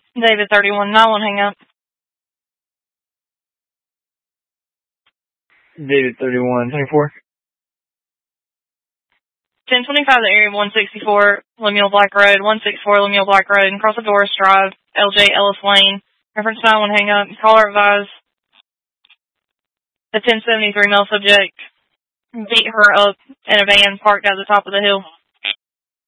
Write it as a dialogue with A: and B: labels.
A: David 31, 91, hang up.
B: David 31, 24.
A: 1025, the area of 164, Lemuel Black Road, 164 Lemuel Black Road, and cross the Doris Drive, LJ Ellis Lane. Reference 91, hang up. Caller advised. The 1073 male subject beat her up in a van parked at the top of the hill.